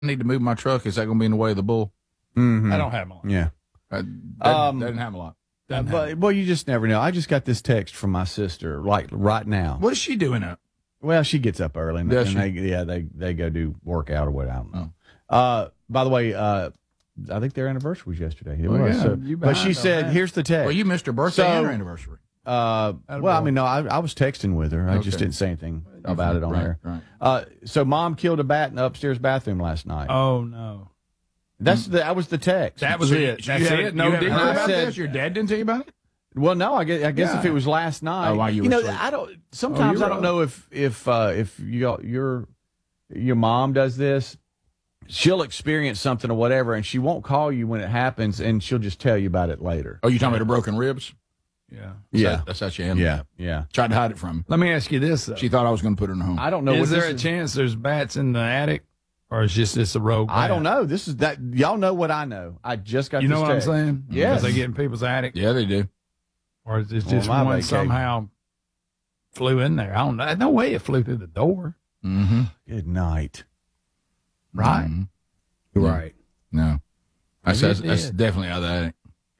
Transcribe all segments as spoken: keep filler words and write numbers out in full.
need to move my truck. Is that going to be in the way of the bull? Mm-hmm. I don't have them on. Yeah. Uh, that, Um, that didn't have a lot. Uh, but, well, you just never know. I just got this text from my sister, like right now. What is she doing up? Well, she gets up early, and, Does and she? they, yeah, they they go do workout or whatever. I don't know. Uh, by the way, uh, I think their anniversary was yesterday. It Well, was. yeah, so- you but she behind on said, that. "Here's the text." Well, you missed her birthday So- and her anniversary. Uh, well, I mean, no, I, I was texting with her. I just Okay. didn't say anything about it on Right, there. right. Uh, so, mom killed a bat in the upstairs bathroom last night. Oh, no. That's the that was the text. That was So it. you- That's you haven't- it. No, you haven't didn't heard I about said- this? Your dad didn't tell you about it? Well, no, I guess I guess if Yeah. it was last night. Oh, while you you were know, asleep. I don't. Sometimes you're I don't up. know if if uh, if you your your mom does this. She'll experience something or whatever, and she won't call you when it happens, and she'll just tell you about it later. Oh, you talking about her broken ribs? Yeah. That's Yeah. how- that's how she handled Yeah, it. yeah. Tried to hide it from him. Let me ask you this, though. She thought I was going to put her in a home. I don't know. Is what there this a chance there's bats in the attic, or is just this a rogue I bat? don't know. This is that. Y'all know what I know. I just got. You know this what text. I'm saying? Yes. Because they get in people's attic, Yeah, they do. or is it Well, just my one vacation. somehow flew in there? I don't know. No way it flew through the door, Mm-hmm. Good night. right? Mhm. Right. No. That's, Maybe that's, it that's did. definitely out of the attic.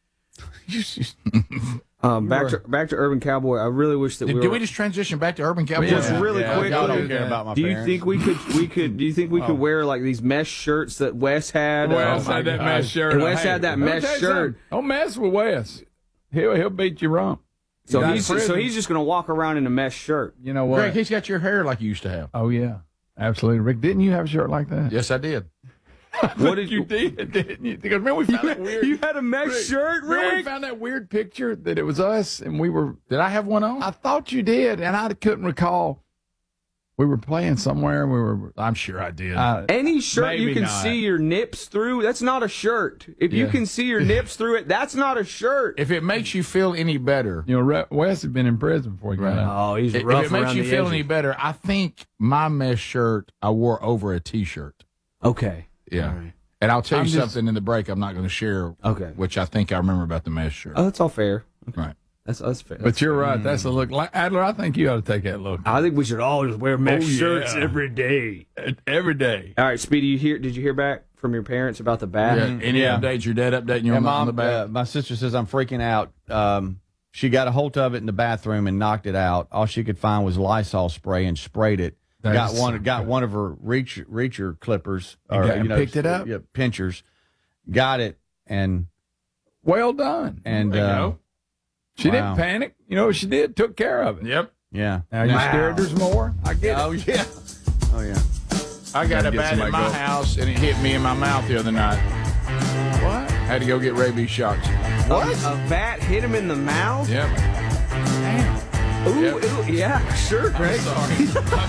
Um, back were- to back to Urban Cowboy. I really wish that Did, we did were. we just transition back to Urban Cowboy? Just Yeah, really yeah, quick. Y'all do don't care that. about my Do you parents. think we could? We could. Do you think we could wear like these mesh shirts that Wes had? Wes Oh, my had that God. mesh shirt. And on. Wes Hey, had that let me mesh tell you shirt. something. Don't mess with Wes. He'll he'll beat you rump. So He's he's in so prison. he's just gonna walk around in a mesh shirt. You know what? Greg, he's got your hair like you used to have. Oh yeah, absolutely. Rick, didn't you have a shirt like that? Yes, I did. What did you did? Didn't you? Because remember we found that weird. You had a mesh Rick, shirt, remember we Rick? found that weird picture that it was us and we were. Did I have one on? I thought you did, and I couldn't recall. We were playing somewhere. And we were. I'm sure I did. Uh, Any shirt you Maybe can not. see your nips through, that's not a shirt. If you Yeah. can see your nips through it, that's not a shirt. if it makes you feel any better, you know, Re- Wes had been in prison before he got Right. out. Oh, he's if it makes you feel any better, I think my mesh shirt I wore over a T-shirt. Okay. Yeah. All right. And I'll tell you I'm just- something in the break I'm not going to share, Okay. which I think I remember about the mesh shirt. Oh, that's all fair. Right. That's that's fair. But you're right. That's the look. Like, Adler, I think you ought to take that look I think we should all just wear mesh Oh, yeah. shirts every day. every day. All right, Speedy, you hear? Did you hear back from your parents about the bat? Yeah. Any Yeah. updates? Your dad updating you Yeah, on, the- mom. on the back? Uh, my sister says I'm freaking out. Um, she got a hold of it in the bathroom and knocked it out. All she could find was Lysol spray and sprayed it. That got is one. so Got good. one of her reach reacher clippers. And got- and picked it up? Yeah, pinchers. Got it and Well done. and There you uh, go. She Wow. didn't panic. You know what she did? Took care of it. Yep. yeah. Now you Wow. scared her more? I get Oh it. yeah. Oh yeah. I got Gotta a get bat in somebody my go. house, and it hit me in my mouth the other night. What? Had to go get rabies shots. What? A bat hit him in the mouth? Yep. Ooh, Yep. ooh, yeah, sure, Greg. Sorry.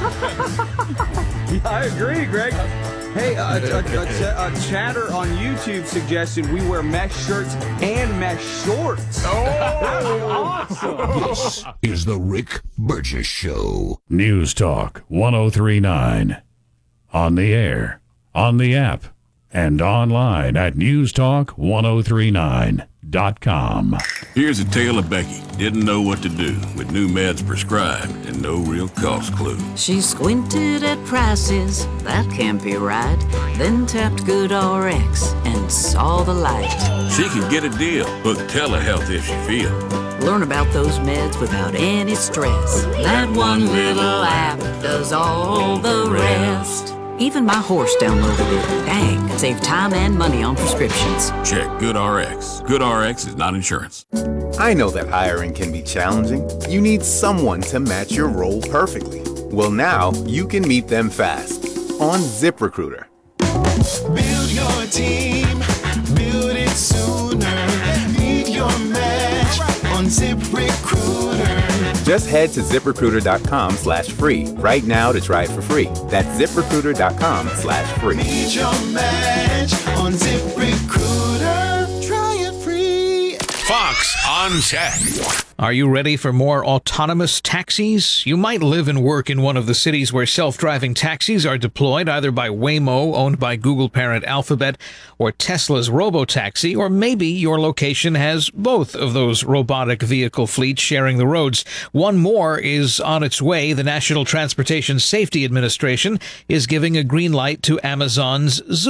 I agree, Greg. Hey, uh, a, a, a, ch- a chatter on YouTube suggested we wear mesh shirts and mesh shorts. Oh, This is the Rick Burgess Show. News Talk one oh three point nine. On the air, on the app, and online at news talk one oh three nine dot com. Here's a tale of Becky. Didn't know what to do with new meds prescribed and no real cost clue. She squinted at prices, that can't be right. Then tapped GoodRx and saw the light. She could get a deal. Book telehealth if she feel. Learn about those meds without any stress. That one little app does all the rest. Even my horse downloaded it. Dang, save time and money on prescriptions. Check GoodRx. GoodRx is not insurance. I know that hiring can be challenging. You need someone to match your role perfectly. Well, now you can meet them fast on ZipRecruiter. Build your team, build it sooner. Meet your match on ZipRecruiter. Just head to ZipRecruiter.com slash free right now to try it for free. That's ZipRecruiter.com slash free. Meet your match on ZipRecruiter. Try it free. Fox on Tech. Are you ready for more autonomous taxis? You might live and work in one of the cities where self-driving taxis are deployed, either by Waymo, owned by Google parent Alphabet, or Tesla's Robotaxi, or maybe your location has both of those robotic vehicle fleets sharing the roads. One more is on its way. The National Transportation Safety Administration is giving a green light to Amazon's Zoom